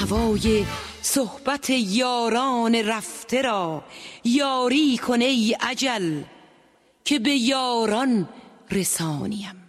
هوای صحبت یاران رفته را یاری کن ای اجل که به یاران رسانیم.